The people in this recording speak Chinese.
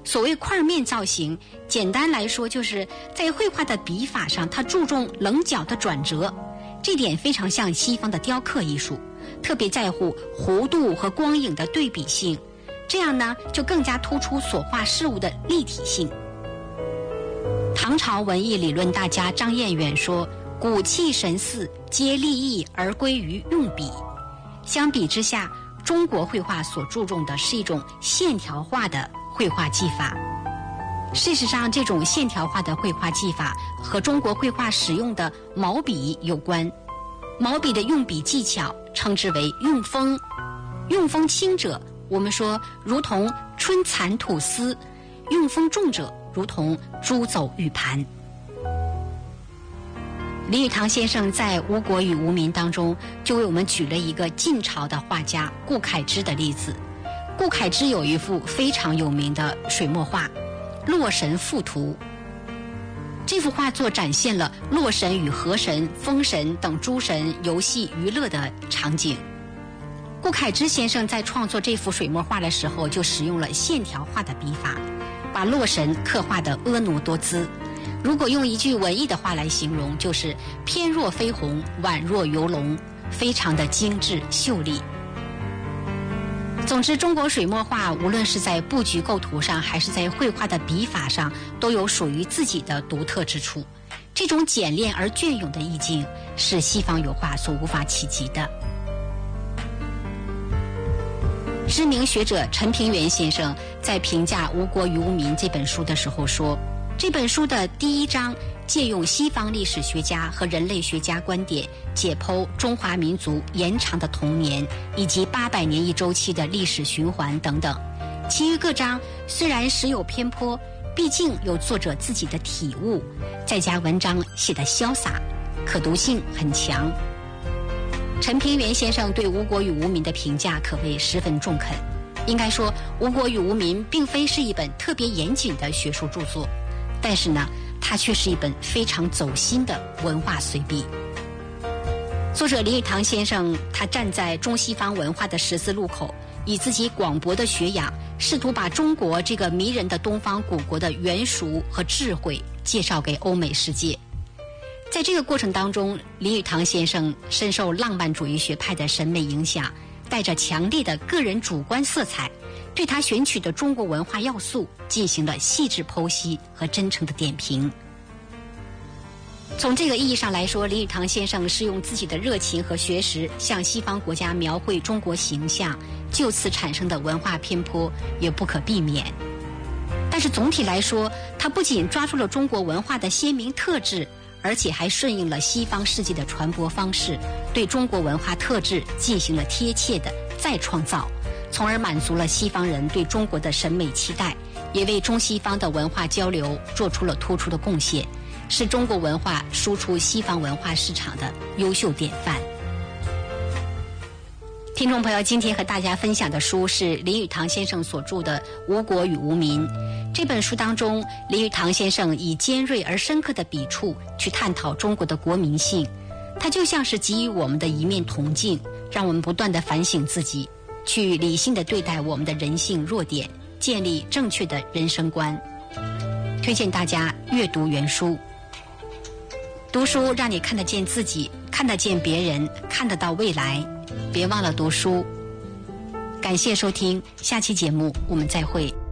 所谓块面造型，简单来说就是在绘画的笔法上，它注重棱角的转折，这点非常像西方的雕刻艺术，特别在乎弧度和光影的对比性，这样呢就更加突出所画事物的立体性。唐朝文艺理论大家张彦远说，古气神似皆立意而归于用笔。相比之下，中国绘画所注重的是一种线条化的绘画技法。事实上，这种线条化的绘画技法和中国绘画使用的毛笔有关。毛笔的用笔技巧称之为用锋，用锋轻者，我们说如同春蚕吐丝；用锋重者，如同珠走玉盘。李语堂先生在《吴国与吴民》当中就为我们举了一个晋朝的画家顾恺之的例子。顾恺之有一幅非常有名的水墨画《洛神赋图》，这幅画作展现了洛神与河神、风神等诸神游戏娱乐的场景。顾恺之先生在创作这幅水墨画的时候，就使用了线条化的笔法，把洛神刻画得婀娜多姿。如果用一句文艺的话来形容，就是翩若飞鸿，宛若游龙，非常的精致秀丽。总之，中国水墨画无论是在布局构图上，还是在绘画的笔法上，都有属于自己的独特之处。这种简练而隽永的意境，是西方油画所无法企及的。知名学者陈平原先生在评价《吴国与吴民》这本书的时候说，这本书的第一章借用西方历史学家和人类学家观点，解剖中华民族延长的童年以及800年一周期的历史循环等等。其余各章虽然时有偏颇，毕竟有作者自己的体悟，再加文章写得潇洒，可读性很强。陈平原先生对《吴国与吴民》的评价可谓十分中肯。应该说，《吴国与吴民》并非是一本特别严谨的学术著作，但是呢，它却是一本非常走心的文化随笔。作者李语堂先生，他站在中西方文化的十字路口，以自己广博的学养，试图把中国这个迷人的东方古国的元熟和智慧介绍给欧美世界。在这个过程当中，李语堂先生深受浪漫主义学派的审美影响，带着强烈的个人主观色彩，对他选取的中国文化要素进行了细致剖析和真诚的点评。从这个意义上来说，李语堂先生是用自己的热情和学识向西方国家描绘中国形象，就此产生的文化偏颇也不可避免。但是总体来说，他不仅抓住了中国文化的鲜明特质，而且还顺应了西方世界的传播方式，对中国文化特质进行了贴切的再创造，从而满足了西方人对中国的审美期待，也为中西方的文化交流做出了突出的贡献，是中国文化输出西方文化市场的优秀典范。听众朋友，今天和大家分享的书是李语堂先生所著的《吴国与吴民》。这本书当中，李语堂先生以尖锐而深刻的笔触去探讨中国的国民性，它就像是给予我们的一面铜镜，让我们不断地反省自己，去理性地对待我们的人性弱点，建立正确的人生观。推荐大家阅读原书，读书让你看得见自己，看得见别人，看得到未来。别忘了读书。感谢收听，下期节目我们再会。